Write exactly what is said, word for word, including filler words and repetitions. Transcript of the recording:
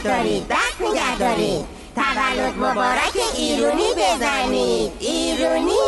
دارید، دست نگه دارید. تولد مبارک ایرونی بزنید. ایرونی